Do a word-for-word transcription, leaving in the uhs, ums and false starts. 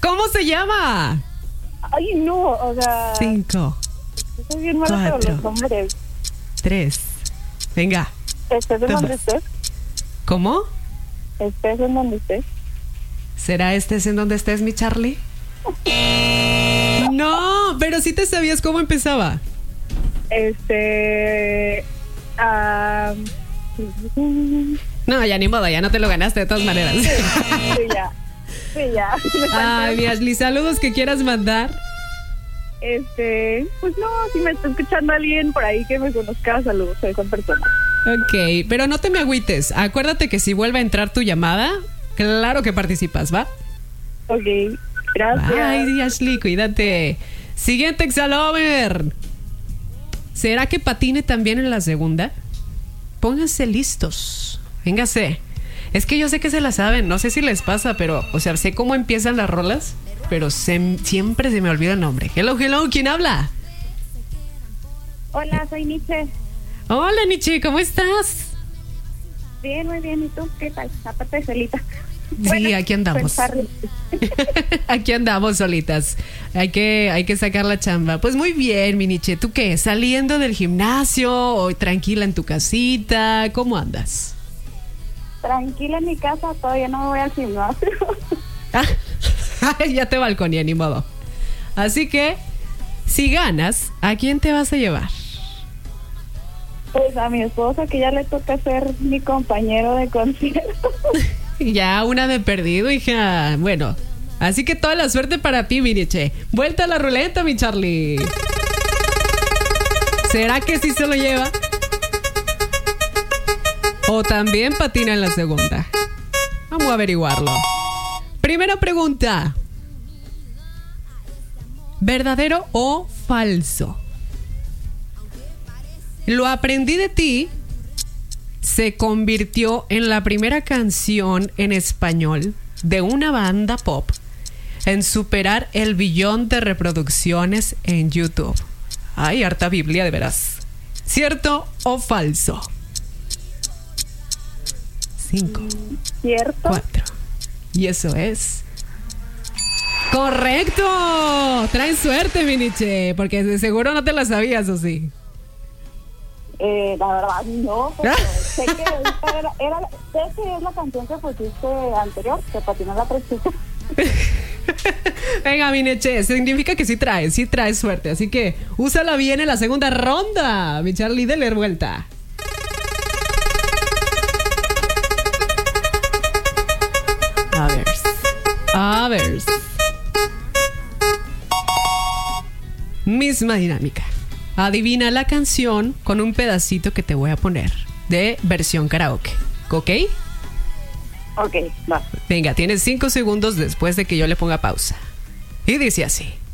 ¿Cómo se llama? Ay, no, o sea... Cinco. Estoy bien mala para Cuatro. los nombres. Tres. Venga. ¿Estés en donde estés? ¿Cómo? ¿Estés en donde estés? ¿Será este es en donde estés, mi Charlie? No, pero sí te sabías cómo empezaba. Este... ah, No, ya ni modo, ya no te lo ganaste de todas maneras. sí, ya. Sí, ya. Me falta- Ay, mi Ashley, saludos que quieras mandar. Este... Pues no, si me está escuchando alguien por ahí que me conozca, saludos a esa persona. Ok, pero no te me agüites. Acuérdate que si vuelve a entrar tu llamada, claro que participas, ¿va? Ok, gracias. Ay, Ashley, cuídate. Siguiente Exalover. ¿Será que patine también en la segunda? Pónganse listos. Véngase. Es que yo sé que se la saben. No sé si les pasa, pero, o sea, sé cómo empiezan las rolas, pero se, siempre se me olvida el nombre. Hello, hello, ¿quién habla? Hola, soy Nietzsche. Hola, Nietzsche, ¿cómo estás? Bien, muy bien. ¿Y tú qué tal? Aparte de solita. Sí, aquí andamos. pensarlo. Aquí andamos solitas. Hay que, hay que sacar la chamba. Pues muy bien, mi Nietzsche. ¿Tú qué? ¿Saliendo del gimnasio o tranquila en tu casita? ¿Cómo andas? Tranquila en mi casa, todavía no me voy al gimnasio. Ah, ya te balconé, ni modo. Así que, si ganas, ¿a quién te vas a llevar? Pues a mi esposo, que ya le toca ser mi compañero de concierto. Ya una de perdido, hija. Bueno, así que toda la suerte para ti, mi Nietzsche. Vuelta a la ruleta, mi Charlie. ¿Será que sí se lo lleva? ¿O también patina en la segunda? Vamos a averiguarlo. Primera pregunta. ¿Verdadero o falso? Lo aprendí de ti se convirtió en la primera canción en español de una banda pop en superar el billón de reproducciones en YouTube. Ay, harta Biblia, de veras. ¿Cierto o falso? Cinco. ¿Cierto? Cuatro. Y eso es... ¡correcto! Traen suerte, mi Nietzsche, porque de seguro no te la sabías, ¿o sí? Eh, la verdad, no, pero sé que era, era, sé que es la canción que pusiste anterior, que patinó la presita. Venga, mi Nietzsche, significa que sí traes, sí traes suerte. Así que úsala bien en la segunda ronda, mi Charlie, dele vuelta. A ver, a ver. Misma dinámica. Adivina la canción con un pedacito que te voy a poner de versión karaoke, ¿ok? Ok, va. Venga, tienes cinco segundos después de que yo le ponga pausa. Y dice así.